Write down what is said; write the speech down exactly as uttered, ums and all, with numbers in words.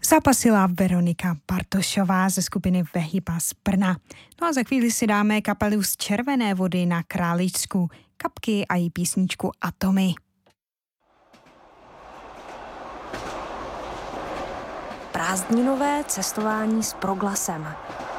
zapasila Veronika Bartošová ze skupiny Vehyba z Brna. No a za chvíli si dáme kapelu z Červené Vody na Králičsku, Kapky a její písničku Atomy. Prázdninové cestování s Proglasem.